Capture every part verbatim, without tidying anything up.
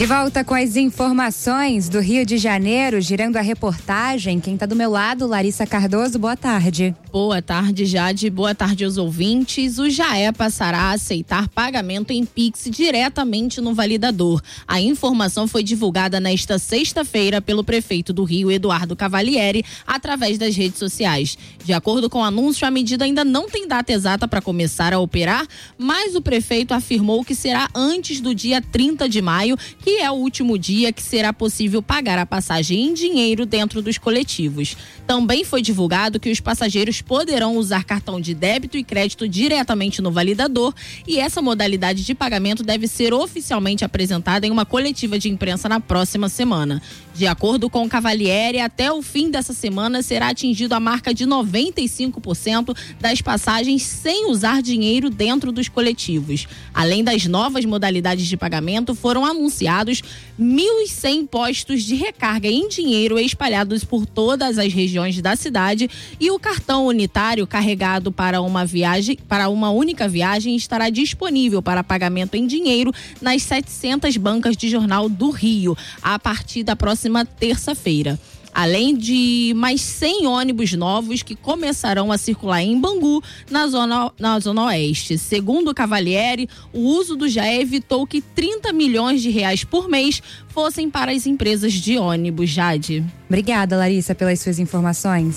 De volta com as informações do Rio de Janeiro, girando a reportagem. Quem está do meu lado, Larissa Cardoso, boa tarde. Boa tarde, Jade. Boa tarde aos ouvintes. O Jaé passará a aceitar pagamento em Pix diretamente no validador. A informação foi divulgada nesta sexta-feira pelo prefeito do Rio, Eduardo Cavalieri, através das redes sociais. De acordo com o anúncio, a medida ainda não tem data exata para começar a operar, mas o prefeito afirmou que será antes do dia trinta de maio, que é o último dia que será possível pagar a passagem em dinheiro dentro dos coletivos. Também foi divulgado que os passageiros poderão usar cartão de débito e crédito diretamente no validador, e essa modalidade de pagamento deve ser oficialmente apresentada em uma coletiva de imprensa na próxima semana. De acordo com o Cavalieri, até o fim dessa semana será atingido a marca de noventa e cinco por cento das passagens sem usar dinheiro dentro dos coletivos. Além das novas modalidades de pagamento, foram anunciados mil e cem postos de recarga em dinheiro espalhados por todas as regiões da cidade, e o cartão unitário carregado para uma viagem, para uma única viagem, estará disponível para pagamento em dinheiro nas setecentas bancas de jornal do Rio, a partir da próxima terça-feira. Além de mais cem ônibus novos que começarão a circular em Bangu, na zona, na zona oeste. Segundo o Cavalieri, o uso do Jaé evitou que trinta milhões de reais por mês fossem para as empresas de ônibus. Jade. Obrigada, Larissa, pelas suas informações.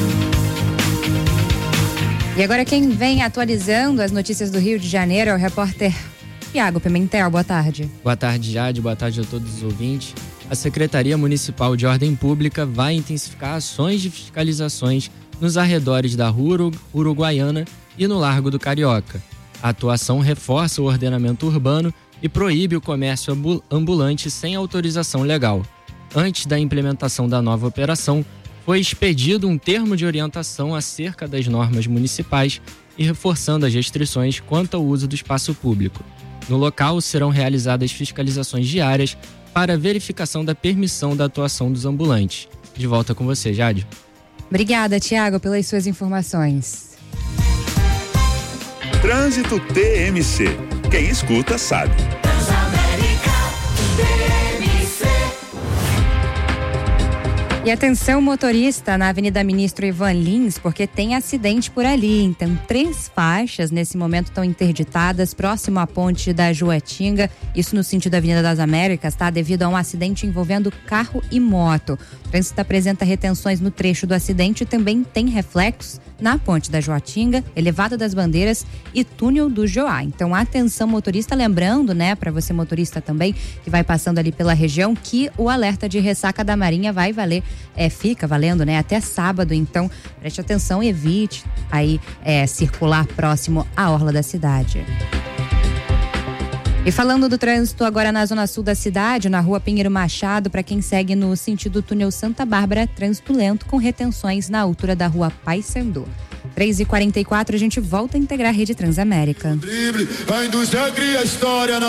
E agora quem vem atualizando as notícias do Rio de Janeiro é o repórter Tiago Pimentel. Boa tarde. Boa tarde, Jade. Boa tarde a todos os ouvintes. A Secretaria Municipal de Ordem Pública vai intensificar ações de fiscalizações nos arredores da Rua Uruguaiana e no Largo do Carioca. A atuação reforça o ordenamento urbano e proíbe o comércio ambulante sem autorização legal. Antes da implementação da nova operação, foi expedido um termo de orientação acerca das normas municipais e reforçando as restrições quanto ao uso do espaço público. No local serão realizadas fiscalizações diárias para verificação da permissão da atuação dos ambulantes. De volta com você, Jade. Obrigada, Tiago, pelas suas informações. Trânsito T M C. Quem escuta sabe. E atenção, motorista, na Avenida Ministro Ivan Lins, porque tem acidente por ali. Então, três faixas nesse momento estão interditadas, próximo à ponte da Juatinga, isso no sentido da Avenida das Américas, tá? Devido a um acidente envolvendo carro e moto. O trânsito apresenta retenções no trecho do acidente e também tem reflexos na ponte da Juatinga, Elevado das Bandeiras e túnel do Joá. Então, atenção, motorista, lembrando, né, para você motorista também, que vai passando ali pela região, que o alerta de ressaca da Marinha vai valer, é, fica valendo, né, até sábado. Então, preste atenção e evite aí é, circular próximo à orla da cidade. E falando do trânsito agora na zona sul da cidade, na rua Pinheiro Machado, para quem segue no sentido túnel Santa Bárbara, trânsito lento com retenções na altura da rua Paissandu. três e quarenta e quatro, a gente volta a integrar a rede Transamérica. A indústria cria história, não.